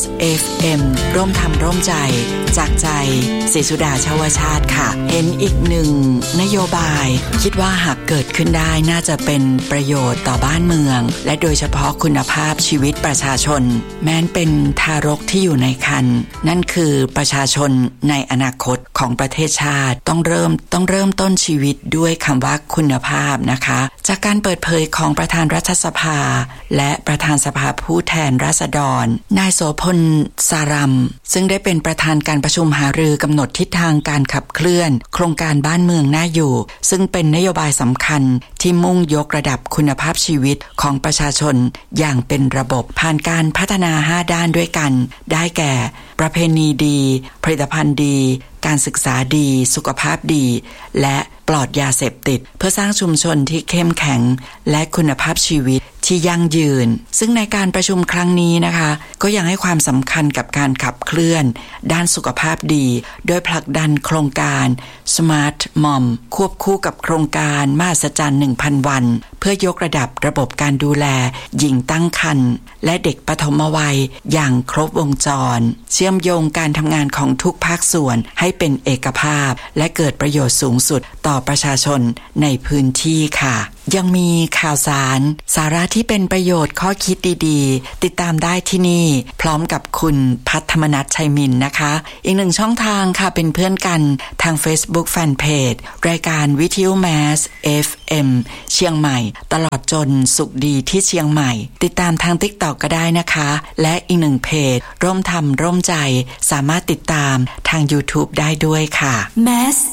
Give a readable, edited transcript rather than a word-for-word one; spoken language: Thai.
FM ร่วมทำร่วมใจจากใจศรีสุดาชวชาติค่ะเห็นอีกหนึ่งนโยบายคิดว่าหากเกิดขึ้นได้น่าจะเป็นประโยชน์ต่อบ้านเมืองและโดยเฉพาะคุณภาพชีวิตประชาชนแม้นเป็นทารกที่อยู่ในครรภ์นั่นคือประชาชนในอนาคตของประเทศชาติต้องเริ่มต้นชีวิตด้วยคำว่าคุณภาพนะคะจากการเปิดเผยของประธานรัฐสภาและประธานสภาผู้แทนราษฎรนายโสพลสารัมซึ่งได้เป็นประธานการประชุมหารือกำหนดทิศทางการขับเคลื่อนโครงการบ้านเมืองน่าอยู่ซึ่งเป็นนโยบายสำคัญที่มุ่งยกระดับคุณภาพชีวิตของประชาชนอย่างเป็นระบบผ่านการพัฒนา5ด้านด้วยกันได้แก่ประเพณีดีผลิตภัณฑ์ดีการศึกษาดีสุขภาพดีและปลอดยาเสพติดเพื่อสร้างชุมชนที่เข้มแข็งและคุณภาพชีวิตที่ยั่งยืนซึ่งในการประชุมครั้งนี้นะคะก็ยังให้ความสำคัญกับการขับเคลื่อนด้านสุขภาพดีโดยผลักดันโครงการ Smart Mom ควบคู่กับโครงการมหัศจรรย์ 1,000 วันเพื่อยกระดับระบบการดูแลหญิงตั้งครรภ์และเด็กปฐมวัยอย่างครบวงจรเชื่อมโยงการทำงานของทุกภาคส่วนให้เป็นเอกภาพและเกิดประโยชน์สูงสุดต่อประชาชนในพื้นที่ค่ะยังมีข่าวสารสาระที่เป็นประโยชน์ข้อคิดดีๆติดตามได้ที่นี่พร้อมกับคุณพัฒมนัส ชัยมินนะคะอีกหนึ่งช่องทางค่ะเป็นเพื่อนกันทาง Facebook Fanpage รายการวิทยุแมส FM เชียงใหม่ตลอดจนสุขดีที่เชียงใหม่ติดตามทาง TikTok ก็ได้นะคะและอีกหนึ่งเพจร่วมทำร่วมใจสามารถติดตามทาง YouTube ได้ด้วยค่ะ Mass